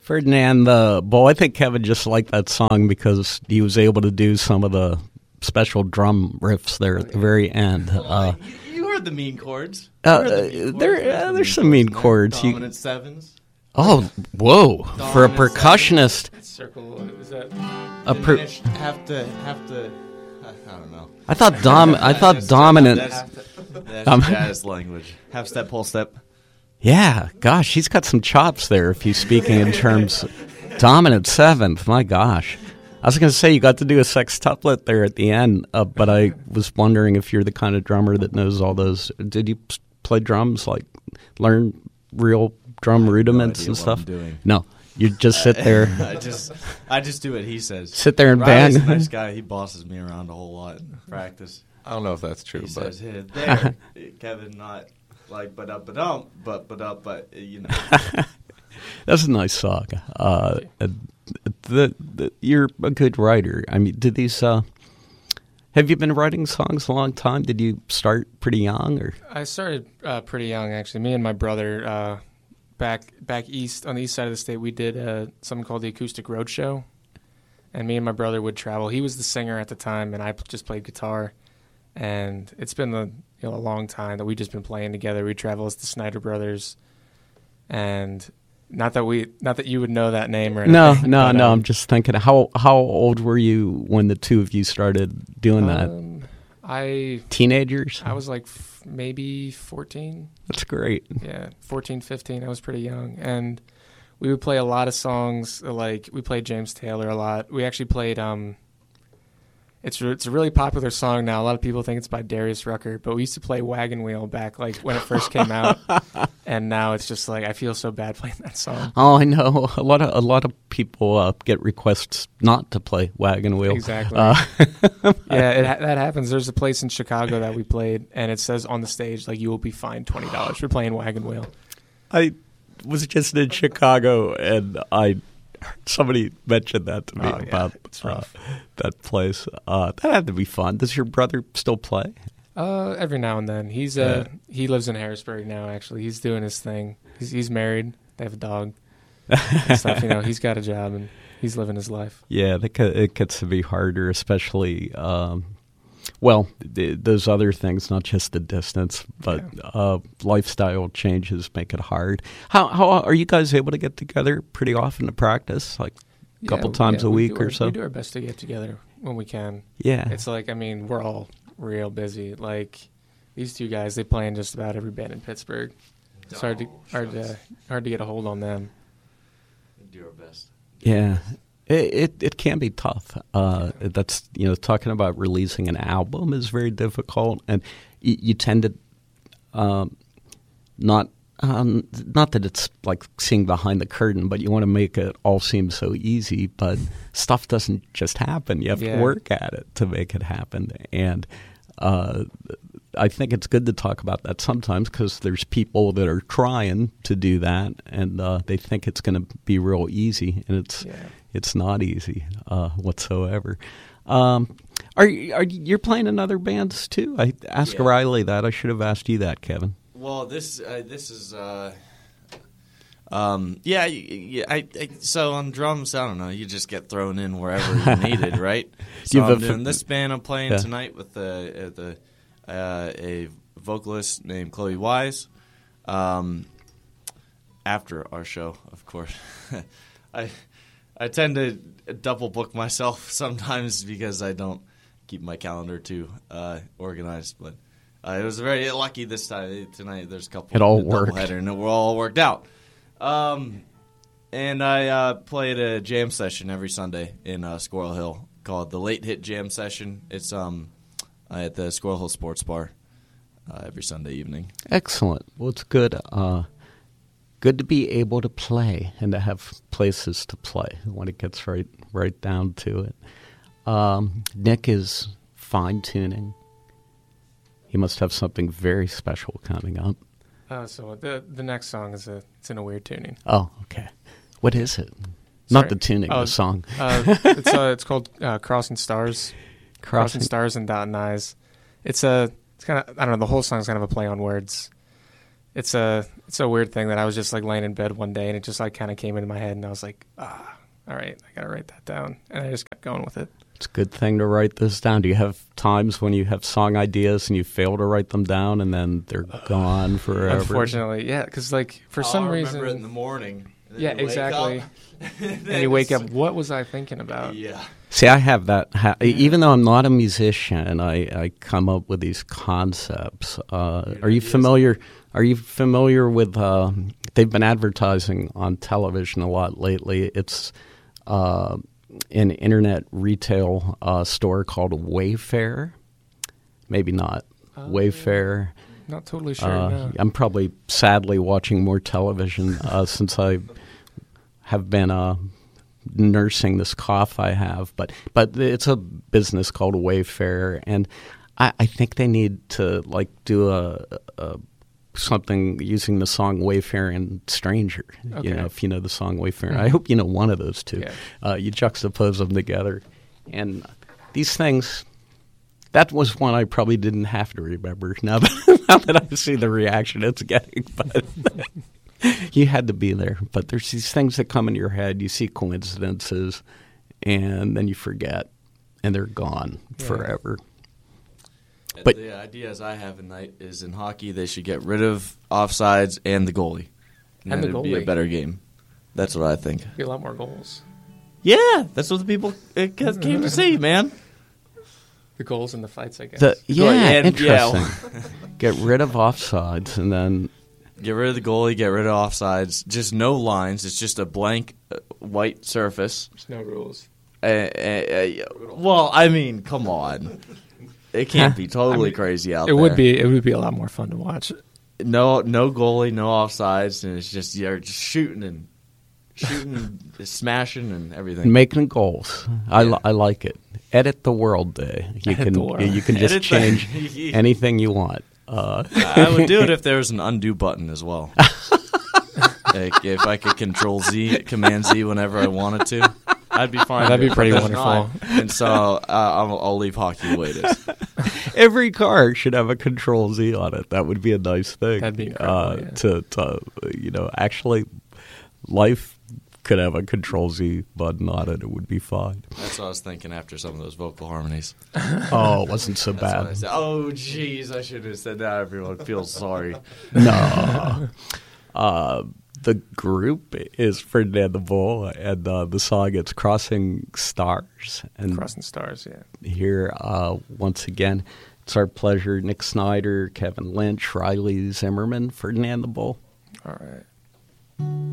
Ferdinand the Bull. I think Kevin just liked that song because he was able to do some of the special drum riffs there at the very end. You heard the mean chords. There's some mean chords. Dominant sevens. Oh, whoa! For a percussionist, Circle. Is that have to? I don't know. I thought dominant. That's jazz language. Half step, whole step. Yeah, gosh, he's got some chops there. If he's speaking in terms dominant seventh, my gosh. I was going to say you got to do a sextuplet there at the end, but I was wondering if you're the kind of drummer that knows all those. Did you play drums, like learn real drum rudiments and stuff? No, you just sit there. I just do what he says. Sit there and Riley's bang. a nice guy. He bosses me around a whole lot in practice. I don't know if that's true, He but says, "Hey, there, Kevin, not like but you know." That's a nice song. You're a good writer. I mean, did these? Have you been writing songs a long time? Did you start pretty young, or? I started pretty young, actually. Me and my brother, back east on the east side of the state, we did something called the Acoustic Roadshow, and me and my brother would travel. He was the singer at the time, and I just played guitar. And it's been a long time that we've just been playing together. We travel as the Snyder Brothers, and not that you would know that name or anything. No. I'm just thinking, how old were you when the two of you started doing that? Teenagers? I was like maybe 14. That's great. Yeah, 14, 15. I was pretty young, and we would play a lot of songs. Like we played James Taylor a lot. We actually played. It's a really popular song now. A lot of people think it's by Darius Rucker, but we used to play Wagon Wheel back like when it first came out, and now it's just like I feel so bad playing that song. Oh, I know. A lot of people get requests not to play Wagon Wheel. Exactly. That happens. There's a place in Chicago that we played, and it says on the stage like you will be fined $20 for playing Wagon Wheel. I was just in Chicago, and somebody mentioned that to me about that place. That had to be fun. Does your brother still play? Every now and then. He lives in Harrisburg now. Actually, he's doing his thing. He's married. They have a dog and stuff. He's got a job and he's living his life. Yeah, it gets to be harder, especially. Those other things, not just the distance, but lifestyle changes make it hard. How are you guys able to get together pretty often to practice, like a couple times a week or so? We do our best to get together when we can. Yeah. It's like, we're all real busy. Like, these two guys, they play in just about every band in Pittsburgh. It's hard to get a hold on them. We do our best. Yeah. It can be tough. That's talking about releasing an album is very difficult, and you tend to not that it's like seeing behind the curtain, but you want to make it all seem so easy. But stuff doesn't just happen. You have to work at it to make it happen, and I think it's good to talk about that sometimes because there's people that are trying to do that, and they think it's going to be real easy, and it's not easy whatsoever. Are you're playing in other bands too? I asked Riley that. I should have asked you that, Kevin. Well, this is so on drums, I don't know. You just get thrown in wherever you're needed, right? So I'm doing this band. I'm playing tonight with a vocalist named Chloe Wise. After our show, of course. I tend to double book myself sometimes because I don't keep my calendar too organized. But it was very lucky this time. Tonight there's a couple. It all worked. Doubleheader, and it all worked out. And I play at a jam session every Sunday in Squirrel Hill called the Late Hit Jam Session. It's at the Squirrel Hill Sports Bar every Sunday evening. Excellent. Well, it's good. Good to be able to play and to have places to play when it gets right down to it. Nick is fine-tuning. He must have something very special coming up. So the next song it's in a weird tuning. Oh, okay. What is it? Sorry. Not the tuning, the song. It's called Crossing Stars. Crossing Stars and Dot and I's. It's kind of, I don't know, the whole song's kind of a play on words. It's It's a weird thing that I was just like laying in bed one day and it just like kind of came into my head and I was like, all right, I got to write that down. And I just kept going with it. It's a good thing to write this down. Do you have times when you have song ideas and you fail to write them down and then they're gone forever? Unfortunately, yeah, because like for some I'll reason, remember it in the morning. And then yeah, you wake exactly. up, And you wake up, what was I thinking about? Yeah. See, I have that. Even though I'm not a musician, I come up with these concepts. Are you familiar? Are you familiar with? They've been advertising on television a lot lately. It's an internet retail store called Wayfair. Maybe not. Wayfair. Not totally sure. No. I'm probably sadly watching more television since I have been nursing this cough I have. But it's a business called Wayfair, and I think they need to like do a something using the song Wayfair and Stranger. Okay. You know, if you know the song Wayfair. I hope you know one of those two. Yeah. You juxtapose them together. And these things, that was one I probably didn't have to remember now that I see the reaction it's getting. But you had to be there. But there's these things that come in your head. You see coincidences, and then you forget, and they're gone forever. But the ideas I have is in hockey they should get rid of offsides and the goalie. And then the it'd be a goalie. better game. That's what I think. Be a lot more goals. Yeah, that's what the people came to see, man. The goals and the fights, I guess. Interesting. Get rid of offsides, and then Get rid of the goalie, get rid of offsides. Just no lines. It's just a blank white surface. There's no rules. Well, I mean, come on. It can't be totally crazy out there. It would be a lot more fun to watch. No goalie, no offsides, and it's just you're just shooting, smashing, and everything. making goals. I like it. Edit the world day. You can just change anything you want. I would do it if there was an undo button as well. Like if I could Command Z whenever I wanted to, I'd be fine. That'd be pretty There's wonderful. not. And so I'll leave hockey the way it is. Every car should have a Control Z on it. That would be a nice thing. That'd be incredible, yeah. To actually, life could have a Control Z button on it. It would be fine. That's what I was thinking after some of those vocal harmonies. Oh, it wasn't so That's what I bad. said. Oh, jeez, I should have said that. Everyone feels sorry. No. The group is Ferdinand the Bull, and the song it's Crossing Stars. And Crossing Stars, yeah. here, once again, it's our pleasure. Nick Snyder, Kevin Lynch, Riley Zimmerman, Ferdinand the Bull. All right.